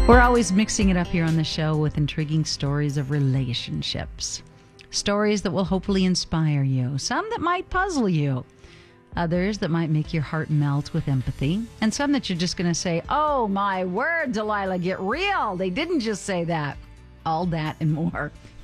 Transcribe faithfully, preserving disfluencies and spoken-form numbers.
We're always mixing it up here on the show with intriguing stories of relationships. Stories that will hopefully inspire you. Some that might puzzle you. Others that might make your heart melt with empathy. And some that you're just going to say, oh my word, Delilah, get real. They didn't just say that. All that and more